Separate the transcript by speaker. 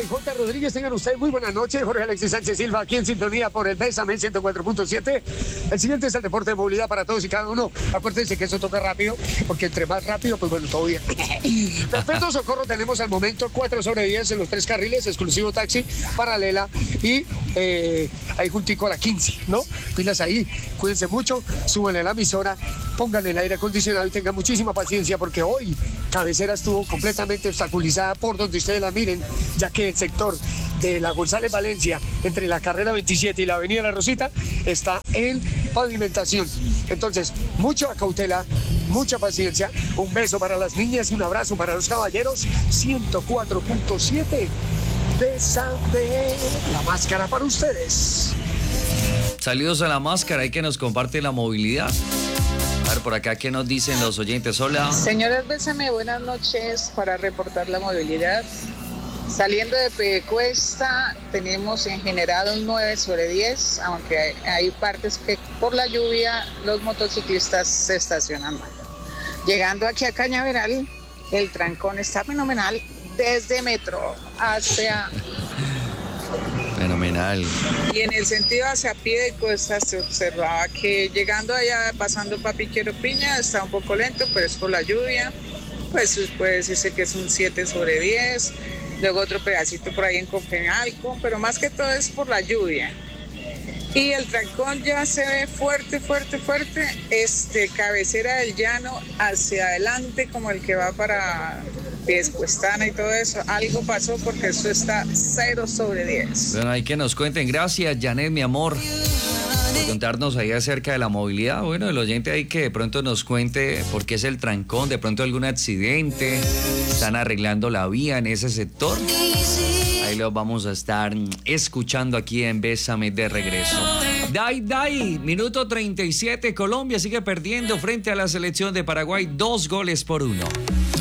Speaker 1: y J. Rodríguez, tengan ustedes muy buenas noches. Jorge Alexis Sánchez Silva, aquí en sintonía por el Bésame 104.7. El siguiente es el deporte de movilidad para todos y cada uno. Acuérdense que eso toca rápido, porque entre más rápido, pues bueno, todo bien. Perfecto socorro tenemos al momento 4/10 en los 3 carriles, exclusivo taxi, paralela y ahí juntico a la 15, ¿no? Pilas ahí, cuídense mucho, súbanle la emisora, pónganle el aire acondicionado y tengan muchísima paciencia, porque hoy Cabecera estuvo completamente obstaculizada por donde ustedes la miren, ya que el sector de la González Valencia, entre la carrera 27 y la avenida La Rosita, está en pavimentación. Entonces, mucha cautela, mucha paciencia, un beso para las niñas y un abrazo para los caballeros. 104.7, Bésame, la máscara para ustedes.
Speaker 2: Saludos a la máscara, hay que nos comparte la movilidad. A ver, por acá, ¿qué nos dicen los oyentes? Hola.
Speaker 3: Señores, Bésame, buenas noches para reportar la movilidad. Saliendo de Piedecuesta, tenemos en general un 9/10, aunque hay partes que por la lluvia los motociclistas se estacionan mal. Llegando aquí a Cañaveral, el trancón está fenomenal desde Metro hacia...
Speaker 2: Fenomenal.
Speaker 3: Y en el sentido hacia Piedecuesta se observaba que llegando allá, pasando Papiquero Piña, está un poco lento, pero es por la lluvia. Pues puede decirse que es un 7/10. Luego otro pedacito por ahí en Copenalco, pero más que todo es por la lluvia. Y el trancón ya se ve fuerte, Cabecera del Llano hacia adelante, como el que va para Piedecuestana y todo eso. Algo pasó porque eso está 0/10.
Speaker 2: Bueno, hay que nos cuenten. Gracias, Janet, mi amor, por contarnos ahí acerca de la movilidad. Bueno, el oyente ahí que de pronto nos cuente por qué es el trancón, de pronto algún accidente, están arreglando la vía en ese sector. Ahí lo vamos a estar escuchando aquí en Bésame de regreso. Dai, minuto 37, Colombia sigue perdiendo frente a la selección de Paraguay 2-1.